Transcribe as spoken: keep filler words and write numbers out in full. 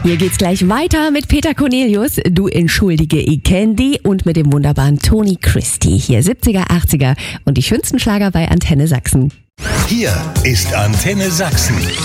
Hier geht's gleich weiter mit Peter Cornelius, Du entschuldige ich Candy und mit dem wunderbaren Tony Christie. Hier siebziger, achtziger und die schönsten Schlager bei Antenne Sachsen. Hier ist Antenne Sachsen.